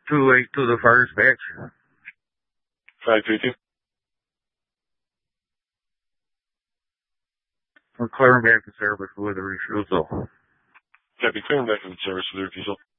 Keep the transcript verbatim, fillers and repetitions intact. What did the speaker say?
two eight to the fire dispatch. five three two. We're clearing back the service with a refusal. Copy, clearing back to the service with a refusal.